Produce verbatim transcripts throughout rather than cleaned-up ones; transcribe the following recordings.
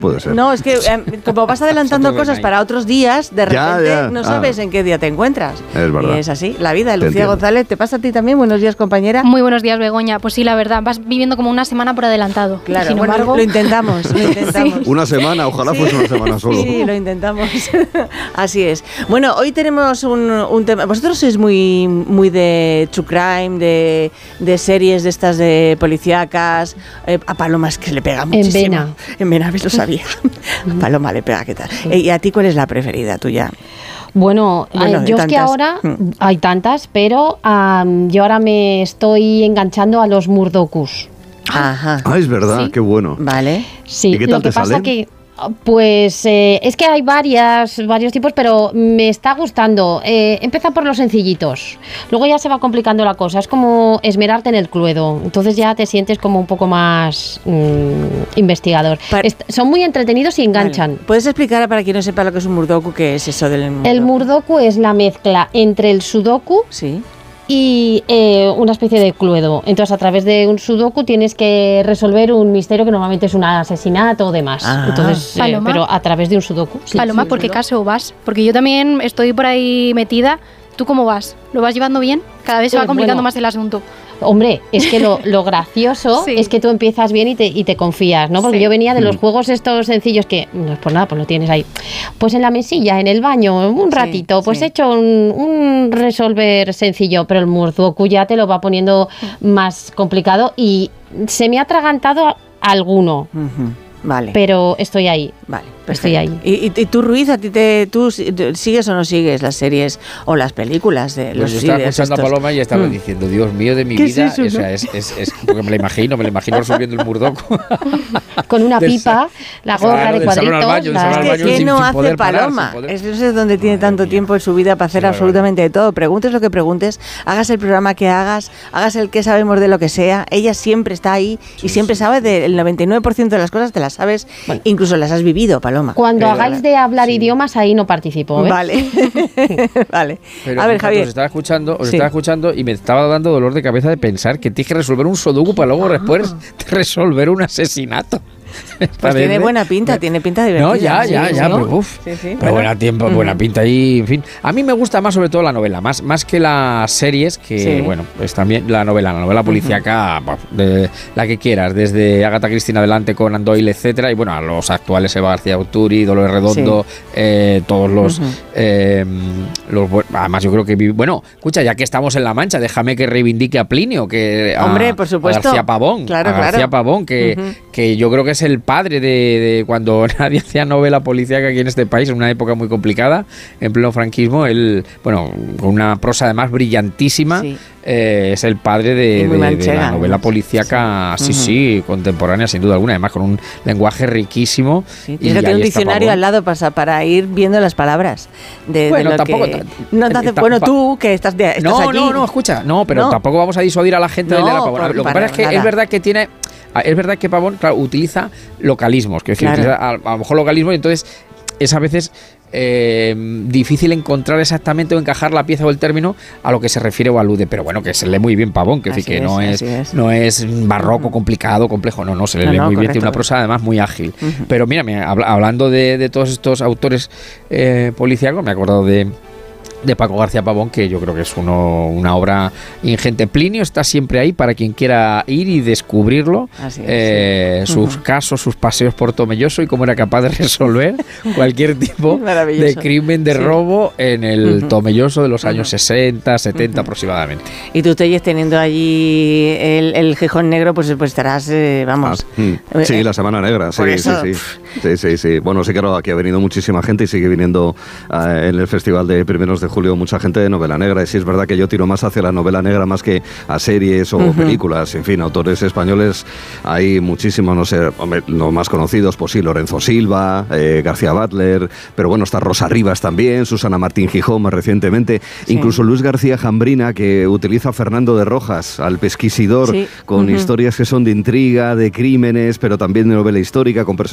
Puede ser. No, es que eh, como vas adelantando cosas para otros días, de repente ya, ya. no sabes ah. en qué día te encuentras. Es verdad. Y es así, la vida. Lucía González, ¿te pasa a ti también? Buenos días, compañera. Muy buenos días, Begoña. Pues sí, la verdad, vas viviendo como una semana por adelantado. Claro, sin bueno, embargo... lo intentamos, lo intentamos. Sí. Una semana, ojalá sí. fuese una semana solo. Sí, lo intentamos. Así es. Bueno, hoy tenemos un, un tema. Vosotros sois muy, muy de true crime, de, de series de estas de policíacas. Eh, a Paloma es que le pega muchísimo. En vena. En vena, lo sabía. A Paloma le pega, ¿qué tal? Eh, ¿Y a ti cuál es la preferida tuya? Bueno, bueno eh, yo es que ahora hmm. hay tantas, pero um, yo ahora me estoy enganchando a los Murdokus. Ajá. Ah, es verdad, sí. Qué bueno. Vale. Sí, ¿Y qué tal lo que te pasa salen? que pues eh, es que hay varias, varios tipos, pero me está gustando. Eh, empieza por los sencillitos, luego ya se va complicando la cosa. Es como esmerarte en el cluedo, entonces ya te sientes como un poco más mmm, investigador. Para... Est- son muy entretenidos y enganchan. Vale. ¿Puedes explicar para quien no sepa lo que es un Murdoku, qué es eso del Murdoku? El Murdoku es la mezcla entre el Sudoku sí. y eh, una especie de cluedo. Entonces, a través de un sudoku tienes que resolver un misterio que normalmente es un asesinato o demás. Ah. Entonces, eh, pero a través de un sudoku. Sí, Paloma, sí, ¿por qué caso vas? Porque yo también estoy por ahí metida. ¿Tú cómo vas? ¿Lo vas llevando bien? Cada vez se va complicando bueno, más el asunto. Hombre, es que lo, lo gracioso sí. es que tú empiezas bien y te, y te confías, ¿no? Porque sí. yo venía de los juegos estos sencillos que, no es por nada, pues lo tienes ahí. Pues en la mesilla, en el baño, un ratito, sí, pues sí. he hecho un, un resolver sencillo, pero el Murdoku ya te lo va poniendo más complicado y se me ha atragantado alguno. Uh-huh. Vale. Pero estoy ahí. Vale. Estoy ahí. ¿Y, y, y tú, Ruiz, a ti te, tú sigues o no sigues las series o las películas de los pues yo estaba escuchando estos? a Paloma y estaba mm. diciendo, Dios mío de mi vida, es eso, o sea, ¿no? es, es, es porque me la imagino, me la imagino resolviendo el Murdoku. Con una pipa, la gorra claro, de cuadritos. Baño, la... Es que, ¿qué sin, no sin hace Paloma? Parar, es, es donde tiene Madre tanto mía. tiempo en su vida para hacer sí, absolutamente de todo. Preguntes lo que preguntes, hagas el programa que hagas, hagas el que sabemos de lo que sea. Ella siempre está ahí sí, y siempre sí, sabe sí. del noventa y nueve por ciento de las cosas, te las sabes, bueno. incluso las has vivido, Paloma. Cuando Pero, hagáis de hablar sí. idiomas, ahí no participo. ¿eh? Vale. vale. Pero, a ver, Javier. Os estaba escuchando, os sí. estaba escuchando y me estaba dando dolor de cabeza de pensar que tienes que resolver un sudoku para luego después resolver un asesinato. Pues tiene buena pinta, tiene pinta divertida. No, ya, ya, sí, ya, ¿no? pero uff. Sí, sí, pero buena tiempo, mm. buena pinta ahí, en fin. A mí me gusta más sobre todo la novela, más, más que las series, que sí. bueno, pues también la novela, la novela policíaca, uh-huh. de la que quieras, desde Agatha Christie en adelante, Conan Doyle, etcétera, y bueno, a los actuales, Eva García Urturi, Dolores Redondo, sí. eh, todos los, uh-huh. eh, los, además yo creo que, bueno, escucha, ya que estamos en La Mancha, déjame que reivindique a Plinio, que a, Hombre, por supuesto. a García Pavón, claro, a García claro. Pavón, que, uh-huh. que yo creo que es el padre de De, de cuando nadie hacía novela policíaca aquí en este país, en una época muy complicada, en pleno franquismo, él, bueno, con una prosa además brillantísima, sí. eh, es el padre de, de, de la novela policíaca, sí, sí, uh-huh. sí, contemporánea, sin duda alguna, además con un lenguaje riquísimo. Sí, tienes que tener un diccionario al lado para, para ir viendo las palabras. De, bueno, de lo tampoco. Que, no te hace, bueno, tú que estás, de, estás no, allí. No, no, escucha, no, pero no. tampoco vamos a disuadir a la gente no, de la Pavón. Lo que pasa es que nada. es verdad que tiene. Es verdad que Pavón, claro, utiliza localismos, que es decir, claro. utiliza a, a lo mejor localismos y entonces es a veces eh, difícil encontrar exactamente o encajar la pieza o el término a lo que se refiere o alude, pero bueno, que se lee muy bien Pavón, que, decir, que es, no, es, es. no es barroco, complicado, complejo, no, no, se le no, lee no, muy correcto, bien, tiene una prosa además muy ágil. Uh-huh. Pero mira, mira hablando de, de todos estos autores eh, policíacos, me he acordado de de Paco García Pavón, que yo creo que es uno, una obra ingente. Plinio está siempre ahí para quien quiera ir y descubrirlo, Así es, eh, sí. sus uh-huh. casos, sus paseos por Tomelloso y cómo era capaz de resolver cualquier tipo de crimen, de sí. robo en el uh-huh. Tomelloso de los años uh-huh. sesenta, setenta uh-huh. aproximadamente. Y tú, Telles, teniendo allí el, el Gijón Negro, pues, pues estarás, eh, vamos... Ah, sí, la Semana Negra, sí, sí, sí, sí, sí, sí. Bueno, sí, claro, aquí ha venido muchísima gente y sigue viniendo uh, en el Festival de Primeros de Julio mucha gente de novela negra, y sí es verdad que yo tiro más hacia la novela negra más que a series o uh-huh. películas, en fin, autores españoles hay muchísimos, no sé, hombre, los más conocidos, pues sí, Lorenzo Silva, eh, García Butler, pero bueno, está Rosa Rivas también, Susana Martín Gijón más recientemente, sí. incluso Luis García Jambrina, que utiliza a Fernando de Rojas, al pesquisidor, sí. con uh-huh. historias que son de intriga, de crímenes, pero también de novela histórica, con personajes que todos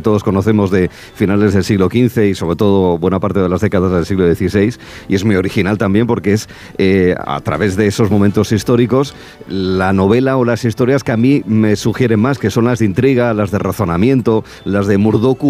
todos conocemos de finales del siglo quince y sobre todo buena parte de las décadas del siglo dieciséis, y es muy original también porque es eh, a través de esos momentos históricos la novela o las historias que a mí me sugieren más, que son las de intriga, las de razonamiento, las de Murdoku